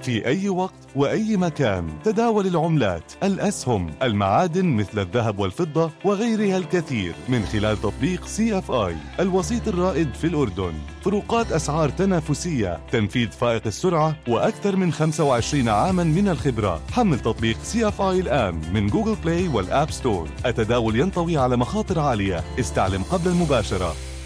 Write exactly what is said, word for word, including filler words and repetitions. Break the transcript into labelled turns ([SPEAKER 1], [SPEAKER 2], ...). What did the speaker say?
[SPEAKER 1] في أي وقت وأي مكان. تداول العملات، الأسهم، المعادن مثل الذهب والفضة وغيرها الكثير من خلال تطبيق سي اف اي، الوسيط الرائد في الأردن. فروقات أسعار تنافسية، تنفيذ فائق السرعة، وأكثر من خمسة وعشرين عاما من الخبرة. حمل تطبيق سي اف اي الآن من جوجل بلاي والآب ستور. التداول ينطوي على مخاطر عالية، استعلم قبل المباشرة.